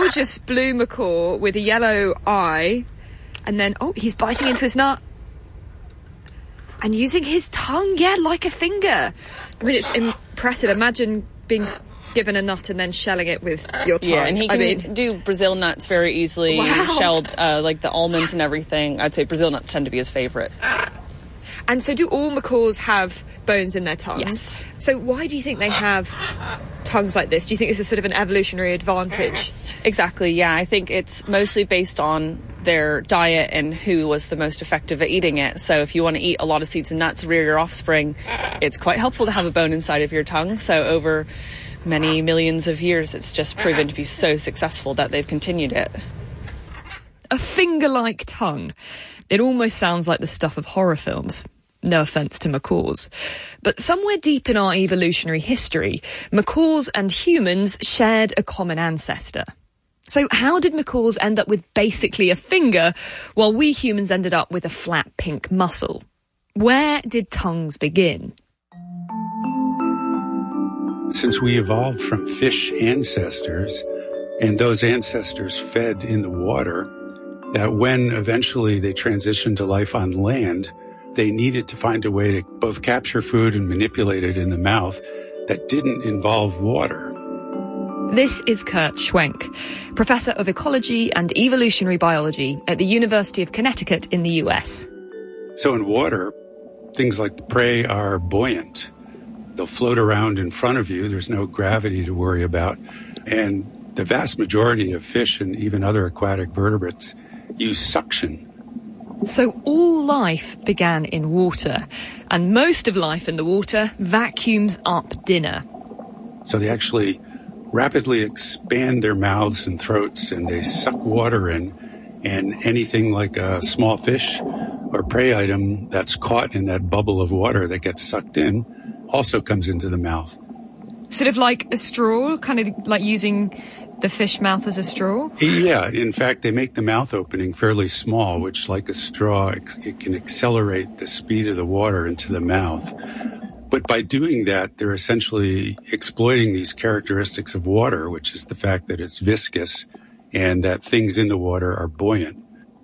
gorgeous blue macaw with a yellow eye. And then, he's biting into his nut. And using his tongue, like a finger. I mean, it's impressive. Imagine being given a nut and then shelling it with your tongue. Yeah, and he can do Brazil nuts very easily. Wow. Shelled, like the almonds and everything. I'd say Brazil nuts tend to be his favourite. And so do all macaws have bones in their tongues? Yes. So why do you think they have tongues like this? Do you think this is sort of an evolutionary advantage? Exactly, yeah. I think it's mostly based on their diet and who was the most effective at eating it. So if you want to eat a lot of seeds and nuts, rear your offspring, it's quite helpful to have a bone inside of your tongue. So over many millions of years, it's just proven to be so successful that they've continued it. A finger-like tongue. It almost sounds like the stuff of horror films. No offence to macaws. But somewhere deep in our evolutionary history, macaws and humans shared a common ancestor. So how did macaws end up with basically a finger, while we humans ended up with a flat pink muscle? Where did tongues begin? Since we evolved from fish ancestors, and those ancestors fed in the water, that when eventually they transitioned to life on land, they needed to find a way to both capture food and manipulate it in the mouth that didn't involve water. This is Kurt Schwenk, Professor of Ecology and Evolutionary Biology at the University of Connecticut in the US. So in water, things like the prey are buoyant. They'll float around in front of you. There's no gravity to worry about. And the vast majority of fish and even other aquatic vertebrates use suction. So all life began in water, and most of life in the water vacuums up dinner. So they actually rapidly expand their mouths and throats, and they suck water in, and anything like a small fish or prey item that's caught in that bubble of water that gets sucked in also comes into the mouth. Sort of like a straw, kind of like using the fish mouth as a straw? Yeah, in fact, they make the mouth opening fairly small, which, like a straw, it can accelerate the speed of the water into the mouth. But by doing that, they're essentially exploiting these characteristics of water, which is the fact that it's viscous and that things in the water are buoyant.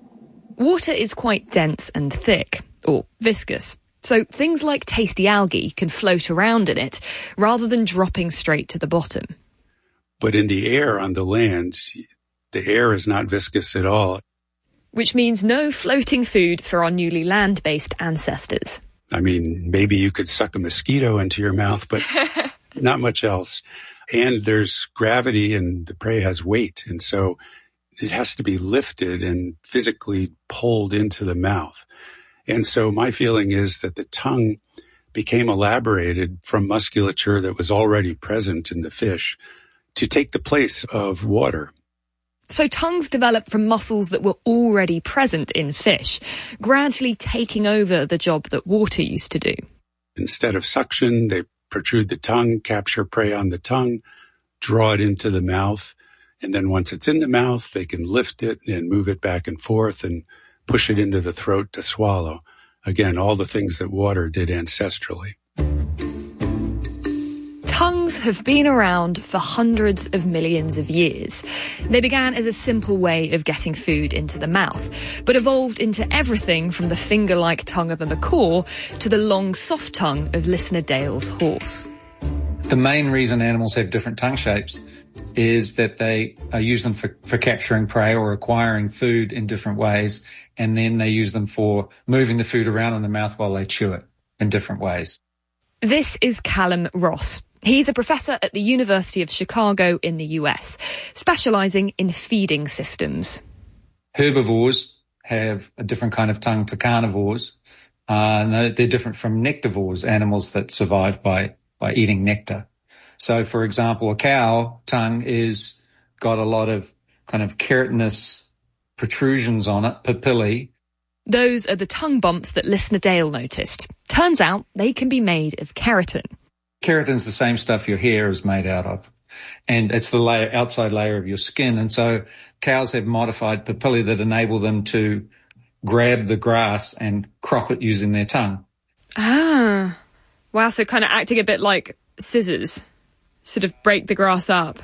Water is quite dense and thick, or viscous. So things like tasty algae can float around in it rather than dropping straight to the bottom. But in the air on the land, the air is not viscous at all. Which means no floating food for our newly land-based ancestors. I mean, maybe you could suck a mosquito into your mouth, but not much else. And there's gravity and the prey has weight. And so it has to be lifted and physically pulled into the mouth. And so my feeling is that the tongue became elaborated from musculature that was already present in the fish to take the place of water. So tongues developed from muscles that were already present in fish, gradually taking over the job that water used to do. Instead of suction, they protrude the tongue, capture prey on the tongue, draw it into the mouth, and then once it's in the mouth, they can lift it and move it back and forth and push it into the throat to swallow. Again, all the things that water did ancestrally. Tongues have been around for hundreds of millions of years. They began as a simple way of getting food into the mouth, but evolved into everything from the finger-like tongue of a macaw to the long, soft tongue of Listener Dale's horse. The main reason animals have different tongue shapes is that they use them for capturing prey or acquiring food in different ways, and then they use them for moving the food around in the mouth while they chew it in different ways. This is Callum Ross. He's a professor at the University of Chicago in the US, specialising in feeding systems. Herbivores have a different kind of tongue to carnivores. They're different from nectarivores, animals that survive by eating nectar. So, for example, a cow tongue is got a lot of kind of keratinous protrusions on it, papillae. Those are the tongue bumps that Listener Dale noticed. Turns out they can be made of keratin. Keratin's the same stuff your hair is made out of, and it's the outside layer of your skin. And so cows have modified papillae that enable them to grab the grass and crop it using their tongue. Ah, wow, so kind of acting a bit like scissors, sort of break the grass up.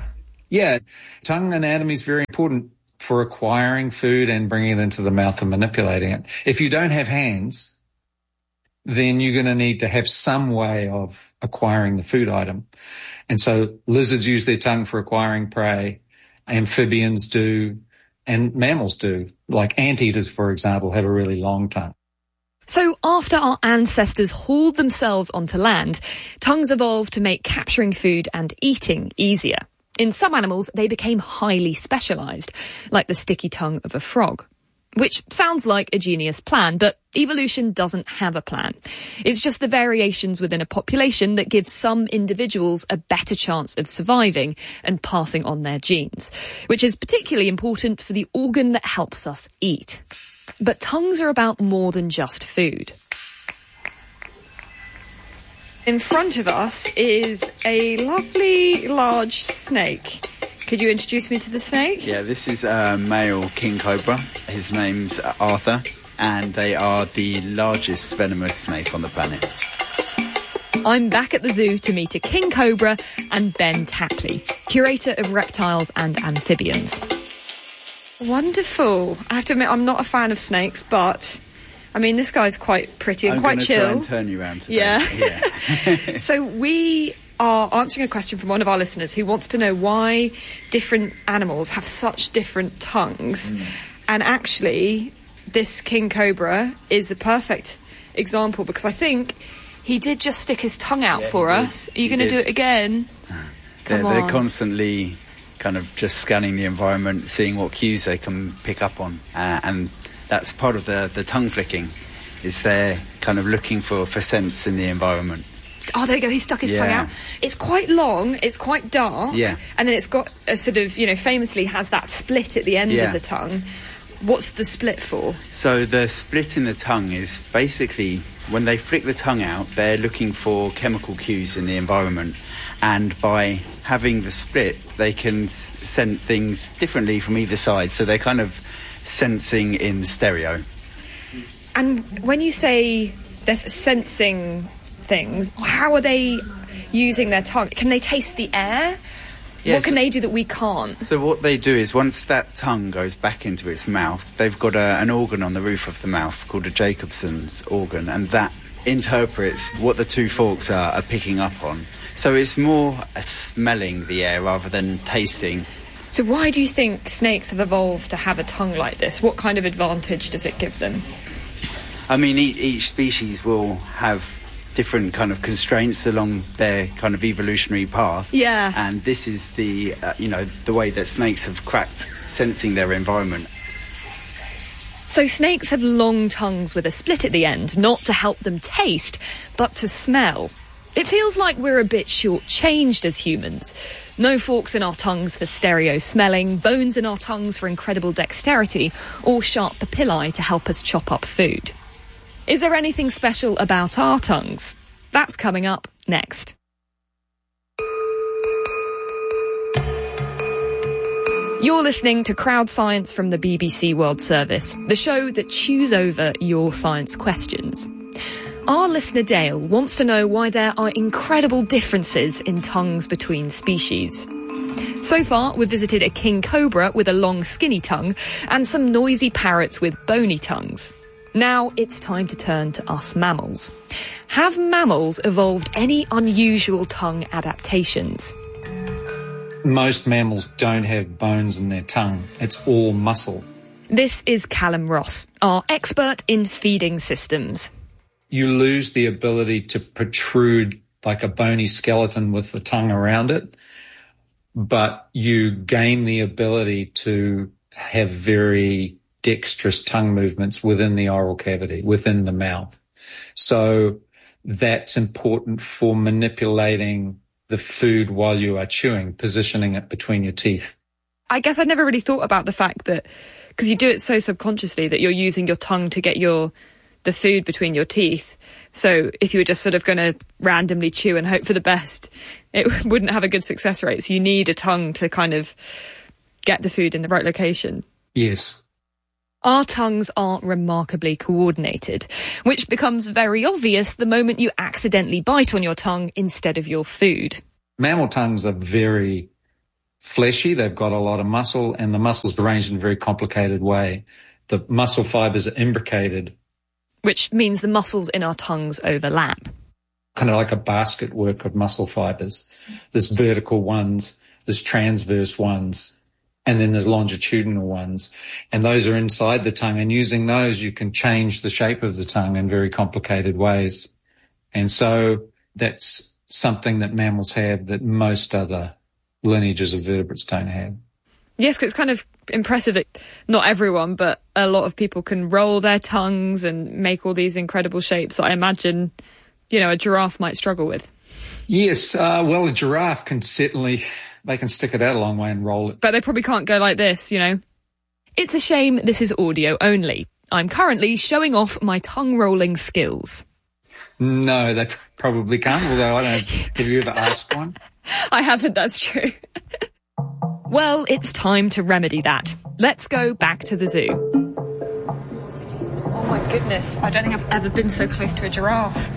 Yeah, tongue anatomy is very important for acquiring food and bringing it into the mouth and manipulating it. If you don't have hands, then you're going to need to have some way of acquiring the food item. And so lizards use their tongue for acquiring prey, amphibians do, and mammals do. Like anteaters, for example, have a really long tongue. So after our ancestors hauled themselves onto land, tongues evolved to make capturing food and eating easier. In some animals, they became highly specialised, like the sticky tongue of a frog. Which sounds like a genius plan, but evolution doesn't have a plan. It's just the variations within a population that give some individuals a better chance of surviving and passing on their genes, which is particularly important for the organ that helps us eat. But tongues are about more than just food. In front of us is a lovely large snake. Could you introduce me to the snake? Yeah, this is a male king cobra. His name's Arthur, and they are the largest venomous snake on the planet. I'm back at the zoo to meet a king cobra and Ben Tapley, curator of reptiles and amphibians. Wonderful. I have to admit, I'm not a fan of snakes, but I mean, this guy's quite pretty and quite chill. I'm going to try and turn you around today. Yeah. So we are answering a question from one of our listeners who wants to know why different animals have such different tongues. And actually, this king cobra is a perfect example, because I think he did just stick his tongue out for us. Are you going to do it again? They're constantly kind of just scanning the environment, seeing what cues they can pick up on. And that's part of the tongue flicking, is they're kind of looking for scents in the environment. Oh, there you go. He stuck his tongue out. It's quite long. It's quite dark. Yeah. And then it's got a sort of, famously has that split at the end of the tongue. What's the split for? So the split in the tongue is basically when they flick the tongue out, they're looking for chemical cues in the environment. And by having the split, they can sense things differently from either side. So they're kind of sensing in stereo. And when you say they're sensing things, how are they using their tongue? Can they taste the air? What can they do that we can't? So what they do is once that tongue goes back into its mouth, they've got an organ on the roof of the mouth called a Jacobson's organ, and that interprets what the two forks are picking up on. So it's more smelling the air rather than tasting. So why do you think snakes have evolved to have a tongue like this? What kind of advantage does it give them? I mean, each species will have different kind of constraints along their kind of evolutionary path. Yeah. And this is the, the way that snakes have cracked sensing their environment. So snakes have long tongues with a split at the end, not to help them taste, but to smell. It feels like we're a bit shortchanged as humans. No forks in our tongues for stereo smelling, bones in our tongues for incredible dexterity, or sharp papillae to help us chop up food. Is there anything special about our tongues? That's coming up next. You're listening to Crowd Science from the BBC World Service, the show that chews over your science questions. Our listener Dale wants to know why there are incredible differences in tongues between species. So far, we've visited a king cobra with a long skinny tongue and some noisy parrots with bony tongues. Now it's time to turn to us mammals. Have mammals evolved any unusual tongue adaptations? Most mammals don't have bones in their tongue. It's all muscle. This is Callum Ross, our expert in feeding systems. You lose the ability to protrude like a bony skeleton with the tongue around it, but you gain the ability to have very dexterous tongue movements within the oral cavity, within the mouth. So that's important for manipulating the food while you are chewing, positioning it between your teeth. I guess I never really thought about the fact that, because you do it so subconsciously, that you're using your tongue to get the food between your teeth. So if you were just sort of going to randomly chew and hope for the best, it wouldn't have a good success rate. So you need a tongue to kind of get the food in the right location. Yes. Our tongues are remarkably coordinated, which becomes very obvious the moment you accidentally bite on your tongue instead of your food. Mammal tongues are very fleshy. They've got a lot of muscle, and the muscle's arranged in a very complicated way. The muscle fibers are imbricated. Which means the muscles in our tongues overlap. Kind of like a basket work of muscle fibers. There's vertical ones, there's transverse ones, and then there's longitudinal ones. And those are inside the tongue. And using those, you can change the shape of the tongue in very complicated ways. And so that's something that mammals have that most other lineages of vertebrates don't have. Yes, 'cause it's kind of impressive that not everyone, but a lot of people can roll their tongues and make all these incredible shapes that I imagine, a giraffe might struggle with. Yes, well, a giraffe can certainly, they can stick it out a long way and roll it. But they probably can't go like this, It's a shame this is audio only. I'm currently showing off my tongue rolling skills. No, they probably can't, although I don't know. Have you ever asked one? I haven't, that's true. Well, it's time to remedy that. Let's go back to the zoo. Oh my goodness, I don't think I've ever been so close to a giraffe.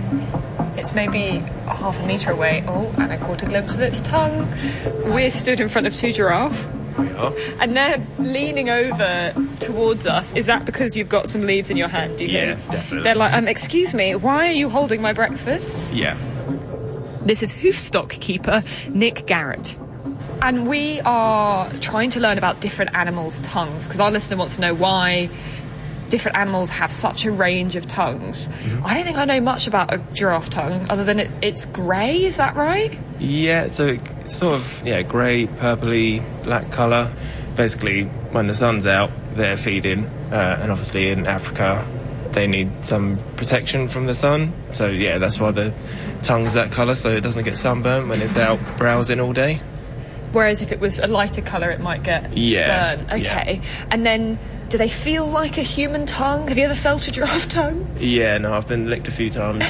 It's maybe a half a metre away. Oh, and I caught a glimpse of its tongue. We're stood in front of two giraffes. Yeah. And they're leaning over towards us. Is that because you've got some leaves in your hand, do you think? Yeah, definitely. They're like, excuse me, why are you holding my breakfast? Yeah. This is Hoofstock keeper Nick Garrett. And we are trying to learn about different animals' tongues, because our listener wants to know why different animals have such a range of tongues. Mm-hmm. I don't think I know much about a giraffe tongue, other than it's grey, is that right? Yeah, so it's sort of, grey, purpley, black colour. Basically, when the sun's out, they're feeding, and obviously in Africa, they need some protection from the sun. So, yeah, that's why the tongue's that colour, so it doesn't get sunburnt when it's out browsing all day. Whereas if it was a lighter colour, it might get burnt. Okay. Yeah. And then, do they feel like a human tongue? Have you ever felt a giraffe tongue? Yeah, no, I've been licked a few times.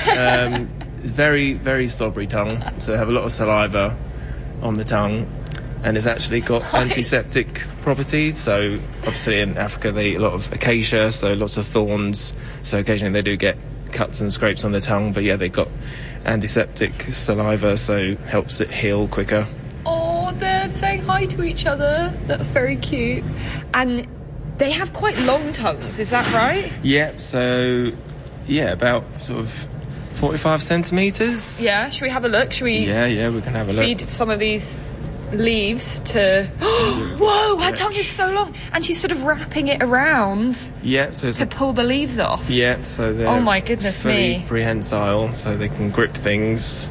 Very, very slobbery tongue. So they have a lot of saliva on the tongue. And it's actually got antiseptic properties. So obviously in Africa they eat a lot of acacia, so lots of thorns. So occasionally they do get cuts and scrapes on the tongue. But yeah, they've got antiseptic saliva, so helps it heal quicker. Oh, they're saying hi to each other. That's very cute. And they have quite long tongues, is that right? Yeah, so, about sort of 45 centimetres. Yeah, should we have a look? Should we Yeah, we can have a look. Feed some of these leaves to... Whoa, her tongue is so long. And she's sort of wrapping it around to pull the leaves off. Yeah, so they're oh my goodness fully prehensile, so they can grip things.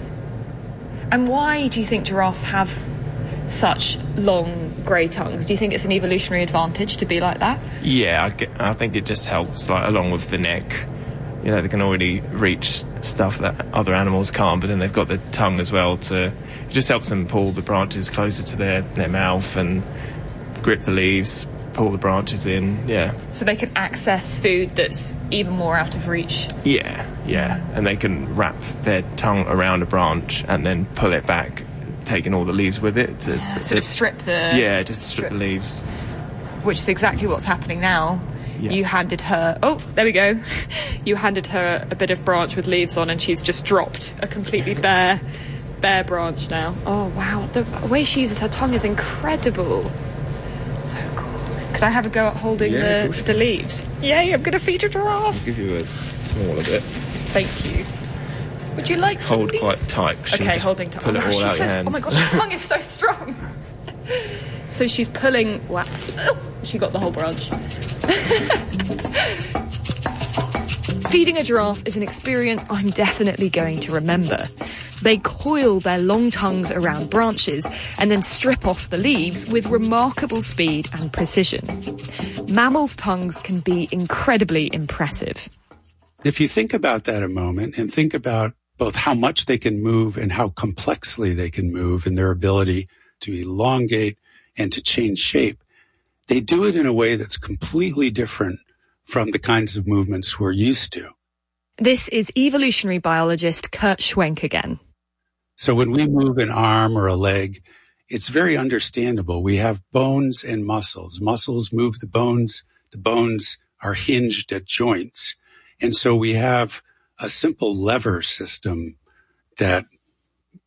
And why do you think giraffes have such long grey tongues? Do you think it's an evolutionary advantage to be like that? Yeah, I think it just helps, along with the neck. They can already reach stuff that other animals can't, but then they've got the tongue as well it just helps them pull the branches closer to their mouth and grip the leaves, pull the branches in, So they can access food that's even more out of reach? Yeah, and they can wrap their tongue around a branch and then pull it back, taking all the leaves with it to sort of strip the... Yeah, just strip the leaves. Which is exactly what's happening now. Yeah. You handed her... Oh, there we go. You handed her a bit of branch with leaves on and she's just dropped a completely bare branch now. Oh, wow. The way she uses her tongue is incredible. So cool. Could I have a go at holding the leaves? Yay, I'm going to feed a giraffe. I'll give you a smaller bit. Thank you. Would you like some? Hold quite tight. Okay, holding tight. Pull it all out your hands. Oh my god, her tongue is so strong. So she's pulling... Wow. Oh, she got the whole branch. Feeding a giraffe is an experience I'm definitely going to remember. They coil their long tongues around branches and then strip off the leaves with remarkable speed and precision. Mammals' tongues can be incredibly impressive. If you think about that a moment and think about both how much they can move and how complexly they can move and their ability to elongate and to change shape, they do it in a way that's completely different from the kinds of movements we're used to. This is evolutionary biologist Kurt Schwenk again. So when we move an arm or a leg, it's very understandable. We have bones and muscles. Muscles move the bones. The bones are hinged at joints. And so we have a simple lever system that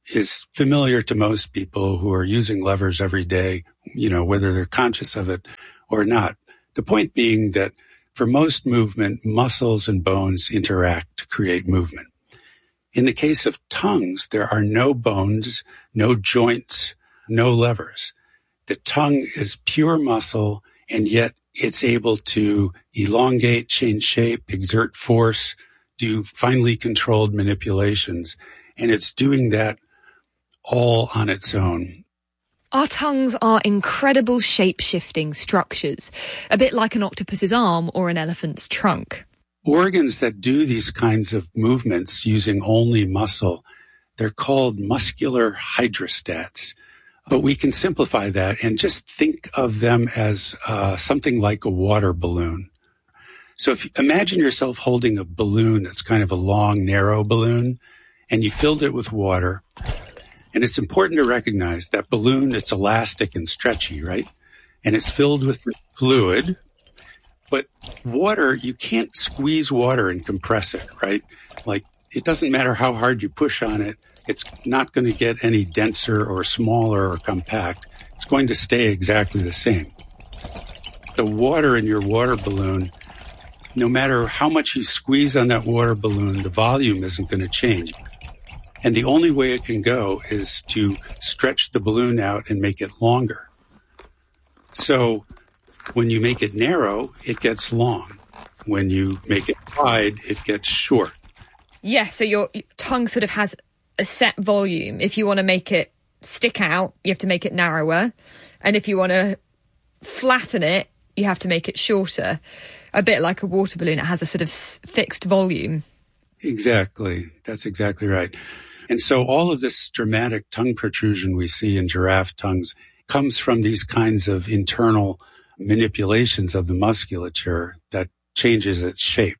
is familiar to most people who are using levers every day, whether they're conscious of it or not. The point being that for most movement, muscles and bones interact to create movement. In the case of tongues, there are no bones, no joints, no levers. The tongue is pure muscle, and yet it's able to elongate, change shape, exert force, do finely controlled manipulations, and it's doing that all on its own. Our tongues are incredible shape-shifting structures, a bit like an octopus's arm or an elephant's trunk. Organs that do these kinds of movements using only muscle, they're called muscular hydrostats. But we can simplify that and just think of them as something like a water balloon. So if you imagine yourself holding a balloon that's kind of a long, narrow balloon, and you filled it with water. And it's important to recognize that balloon, it's elastic and stretchy, right? And it's filled with fluid. But water, you can't squeeze water and compress it, right? Like, it doesn't matter how hard you push on it. It's not going to get any denser or smaller or compact. It's going to stay exactly the same. The water in your water balloon, no matter how much you squeeze on that water balloon, the volume isn't going to change. And the only way it can go is to stretch the balloon out and make it longer. So when you make it narrow, it gets long. When you make it wide, it gets short. Yeah, so your tongue sort of has a set volume. If you want to make it stick out, you have to make it narrower. And if you want to flatten it, you have to make it shorter. A bit like a water balloon, it has a sort of fixed volume. Exactly. That's exactly right. And so all of this dramatic tongue protrusion we see in giraffe tongues comes from these kinds of internal manipulations of the musculature that changes its shape.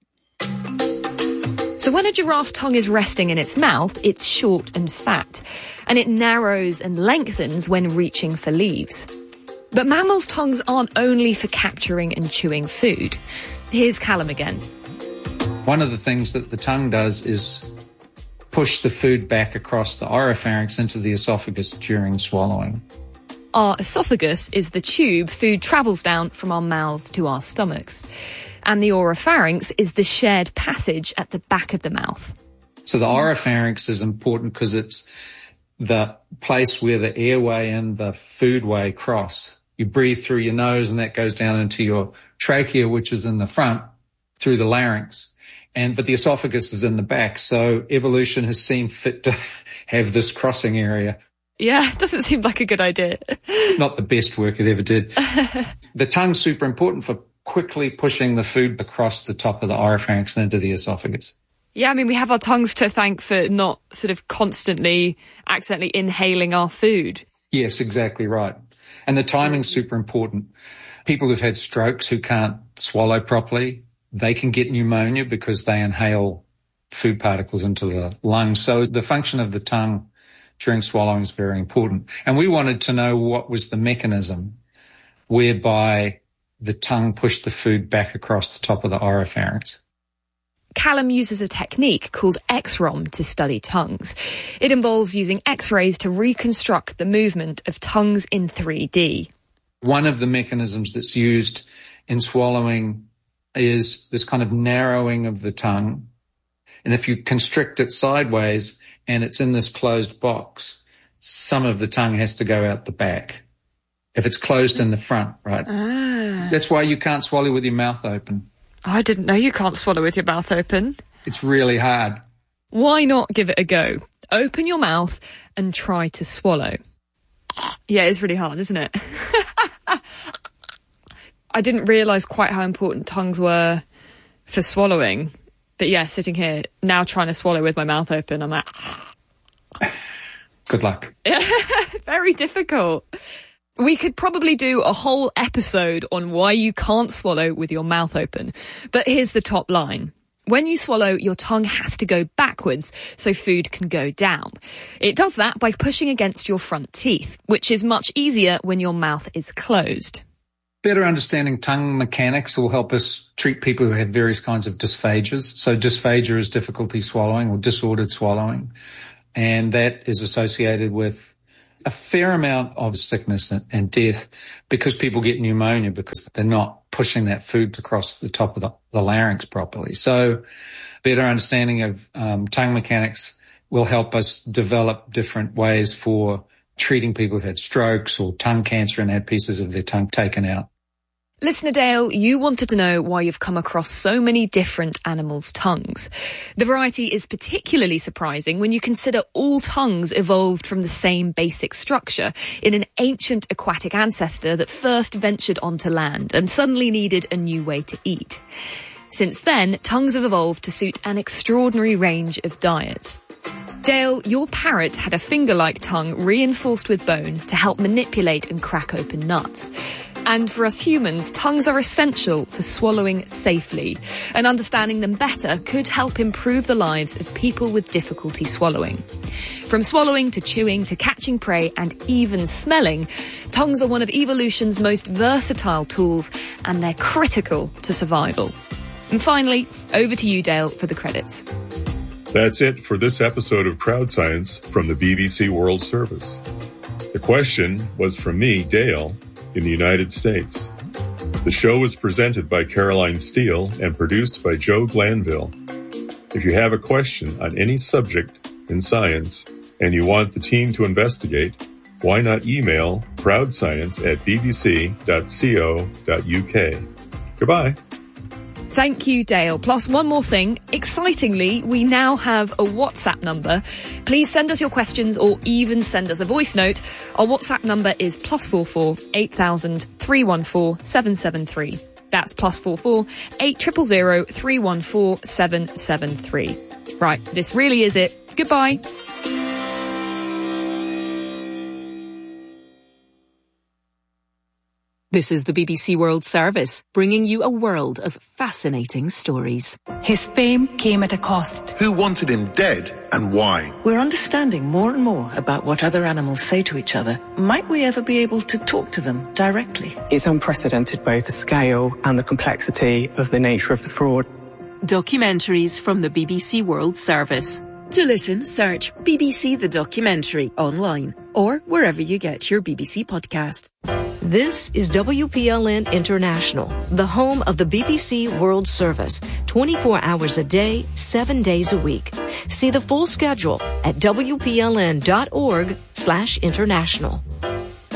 So when a giraffe tongue is resting in its mouth, it's short and fat, and it narrows and lengthens when reaching for leaves. But mammals' tongues aren't only for capturing and chewing food. Here's Callum again. One of the things that the tongue does is push the food back across the oropharynx into the esophagus during swallowing. Our esophagus is the tube food travels down from our mouths to our stomachs. And the oropharynx is the shared passage at the back of the mouth. So the oropharynx is important because it's the place where the airway and the foodway cross. You breathe through your nose and that goes down into your trachea, which is in the front, through the larynx. But the esophagus is in the back. So evolution has seen fit to have this crossing area. Yeah, it doesn't seem like a good idea. Not the best work it ever did. The tongue's super important for quickly pushing the food across the top of the oropharynx and into the esophagus. Yeah, I mean, we have our tongues to thank for not sort of constantly accidentally inhaling our food. Yes, exactly right. And the timing's super important. People who've had strokes who can't swallow properly, they can get pneumonia because they inhale food particles into the lungs. So the function of the tongue during swallowing is very important. And we wanted to know what was the mechanism whereby the tongue pushed the food back across the top of the oropharynx. Callum uses a technique called X-ROM to study tongues. It involves using X-rays to reconstruct the movement of tongues in 3D. One of the mechanisms that's used in swallowing is this kind of narrowing of the tongue. And if you constrict it sideways and it's in this closed box, some of the tongue has to go out the back. If it's closed in the front, right? That's why you can't swallow with your mouth open. I didn't know you can't swallow with your mouth open. It's really hard. Why not give it a go? Open your mouth and try to swallow. Yeah, it's really hard, isn't it? I didn't realise quite how important tongues were for swallowing. But yeah, sitting here now trying to swallow with my mouth open, I'm like... Good luck. Very difficult. We could probably do a whole episode on why you can't swallow with your mouth open. But here's the top line. When you swallow, your tongue has to go backwards so food can go down. It does that by pushing against your front teeth, which is much easier when your mouth is closed. Better understanding tongue mechanics will help us treat people who have various kinds of dysphagias. So dysphagia is difficulty swallowing or disordered swallowing. and that is associated with a fair amount of sickness and death because people get pneumonia because they're not pushing that food across the top of the larynx properly. So better understanding of tongue mechanics will help us develop different ways for treating people who've had strokes or tongue cancer and had pieces of their tongue taken out. Listener Dale, you wanted to know why you've come across so many different animals' tongues. The variety is particularly surprising when you consider all tongues evolved from the same basic structure in an ancient aquatic ancestor that first ventured onto land and suddenly needed a new way to eat. Since then, tongues have evolved to suit an extraordinary range of diets. Dale, your parrot had a finger-like tongue reinforced with bone to help manipulate and crack open nuts. And for us humans, tongues are essential for swallowing safely, and understanding them better could help improve the lives of people with difficulty swallowing. From swallowing to chewing to catching prey and even smelling, tongues are one of evolution's most versatile tools, and they're critical to survival. And finally, over to you, Dale, for the credits. That's it for this episode of Crowd Science from the BBC World Service. The question was from me, Dale, in the United States. The show was presented by Caroline Steele and produced by Joe Glanville. If you have a question on any subject in science and you want the team to investigate, why not email crowdscience@bbc.co.uk. Goodbye. Thank you, Dale. Plus, one more thing. Excitingly, we now have a WhatsApp number. Please send us your questions or even send us a voice note. Our WhatsApp number is +44 8000 314 773. That's +44 8000 314 773. Right, this really is it. Goodbye. This is the BBC World Service, bringing you a world of fascinating stories. His fame came at a cost. Who wanted him dead and why? We're understanding more and more about what other animals say to each other. Might we ever be able to talk to them directly? It's unprecedented, both the scale and the complexity of the nature of the fraud. Documentaries from the BBC World Service. To listen, search BBC The Documentary online or wherever you get your BBC podcasts. This is WPLN International, the home of the BBC World Service, 24 hours a day, 7 days a week. See the full schedule at WPLN.org/international.